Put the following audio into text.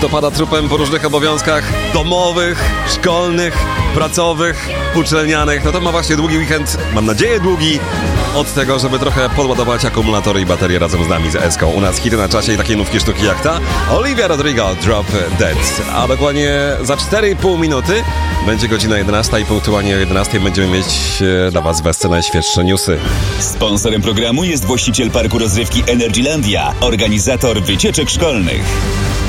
kto pada trupem po różnych obowiązkach domowych, szkolnych, pracowych, uczelnianych, no to ma właśnie długi weekend, mam nadzieję długi, od tego, żeby trochę podładować akumulatory i baterie razem z nami, z Eską. U nas hity na czasie i takie nówki sztuki jak ta. Olivia Rodrigo, Drop Dead. A dokładnie za 4,5 minuty będzie godzina 11 i punktualnie o 11 będziemy mieć dla Was w Esce najświeższe newsy. Sponsorem programu jest właściciel parku rozrywki Energylandia, organizator wycieczek szkolnych.